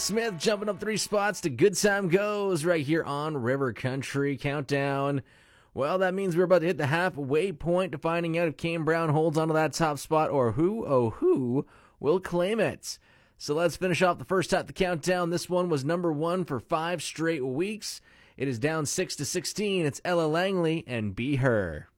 Smith jumping up 3 spots to Good Time Goes right here on River Country Countdown. Well, that means we're about to hit the halfway point to finding out if Kane Brown holds onto that top spot or who will claim it. So let's finish off the first half of the countdown. This one was number 1 for 5 straight weeks. It is down 6 to 16. It's Ella Langley and Be Her.